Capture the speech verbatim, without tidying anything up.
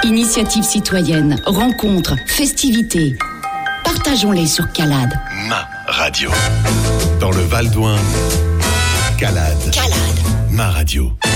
Initiatives citoyennes, rencontres, festivités. Partageons-les sur Calade. Ma radio. Dans le Val d'Ouin, Calade. Calade. Ma radio.